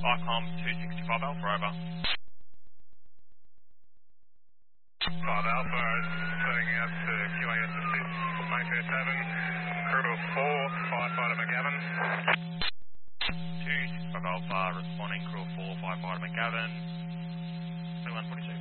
Arcom 265 Alpha, over. 5 Alpha, setting out to QAS assist, Mayfair 7, crew of 4, firefighter McGavin. 265 Alpha, responding crew of 4, firefighter McGavin. 2146.